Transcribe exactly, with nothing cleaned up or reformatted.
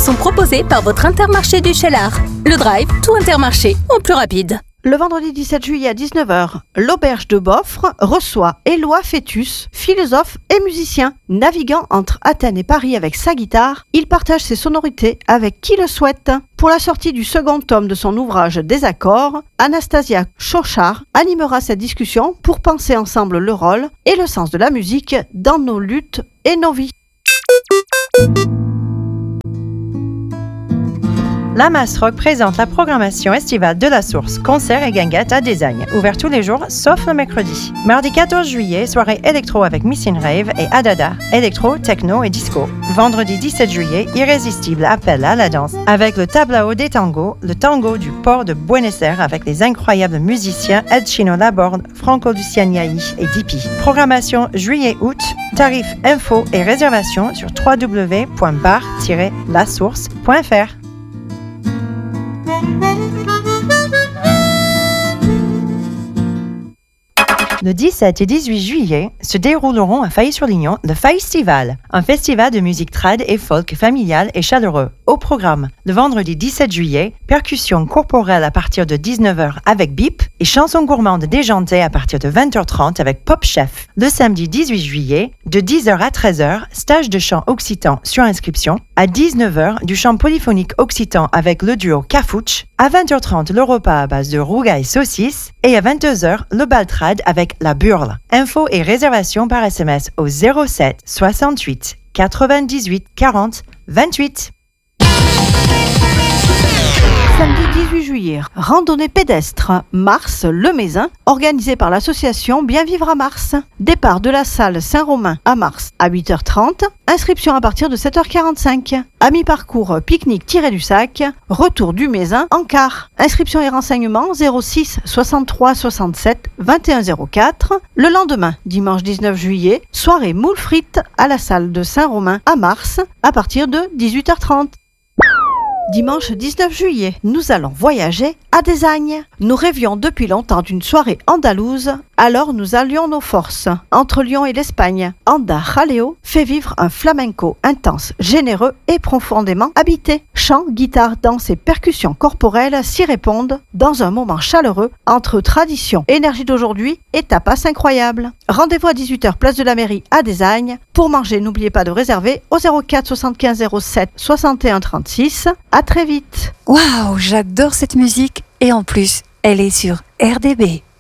sont proposés par votre Intermarché du Cheylard. Le Drive, tout Intermarché, en plus rapide. Le vendredi dix-sept juillet à dix-neuf heures, l'Auberge de Boffre reçoit Éloi Fétus, philosophe et musicien. Naviguant entre Athènes et Paris avec sa guitare, il partage ses sonorités avec qui le souhaite. Pour la sortie du second tome de son ouvrage Des accords, Anastasia Chauchard animera cette discussion pour penser ensemble le rôle et le sens de la musique dans nos luttes et nos vies. La Mass-Rock présente la programmation estivale de la Source, concerts et guinguettes à Désagne, ouvert tous les jours sauf le mercredi. Mardi quatorze juillet, soirée électro avec Missing Rave et Adada, électro, techno et disco. Vendredi dix-sept juillet, irrésistible appel à la danse avec le Tablao des tangos, le tango du port de Buenos Aires avec les incroyables musiciens Ed Chino Laborde, Franco Lucianiai et Dipi. Programmation juillet-août, tarifs, infos et réservations sur w w w point bar tiret la source point f r. Le dix-sept et dix-huit juillet se dérouleront à Failly-sur-Lignon le Festival, un festival de musique trad et folk familial et chaleureux. Au programme, le vendredi dix-sept juillet, percussions corporelles à partir de dix-neuf heures avec Bip et chansons gourmandes déjantées à partir de vingt heures trente avec Pop Chef. Le samedi dix-huit juillet, de dix heures à treize heures, stage de chant occitan sur inscription. À dix-neuf heures, du chant polyphonique occitan avec le duo Cafouche. À vingt heures trente, le repas à base de rouga et saucisses. Et à vingt-deux heures, le baltrad avec la burle. Infos et réservations par S M S au zéro sept soixante-huit quatre-vingt-dix-huit quarante vingt-huit. Samedi dix-huit juillet, randonnée pédestre Mars-le-Mézin, organisée par l'association Bien Vivre à Mars. Départ de la salle Saint-Romain à Mars à huit heures trente, inscription à partir de sept heures quarante-cinq. À mi-parcours, pique-nique tiré du sac, retour du Mézin en car. Inscription et renseignements zéro six soixante-trois soixante-sept vingt et un zéro quatre. Le lendemain, dimanche dix-neuf juillet, soirée moules frites à la salle de Saint-Romain à Mars à partir de dix-huit heures trente. Dimanche dix-neuf juillet, nous allons voyager à Désagne. Nous rêvions depuis longtemps d'une soirée andalouse, alors nous allions nos forces. Entre Lyon et l'Espagne, Anda Jaleo fait vivre un flamenco intense, généreux et profondément habité. Chant, guitare, danse et percussions corporelles s'y répondent dans un moment chaleureux entre tradition, énergie d'aujourd'hui et tapas incroyables. Rendez-vous à dix-huit heures, place de la mairie à Désagne. Pour manger, n'oubliez pas de réserver au zéro quatre soixante-quinze zéro sept soixante et un trente-six. À très vite. Waouh, j'adore cette musique et en plus, elle est sur R D B.